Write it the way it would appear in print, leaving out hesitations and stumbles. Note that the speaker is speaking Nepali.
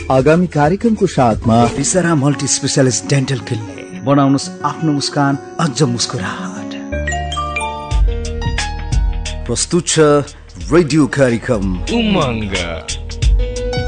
आगामी कार्यक्रमको साथमा विसरा मल्टी स्पेशलिस्ट डेन्टल क्लिनिक। बनाउनुस् आफ्नो मुस्कान अझ मुस्कुराहट। प्रस्तुत छ रेडियो कार्यक्रम उमंग।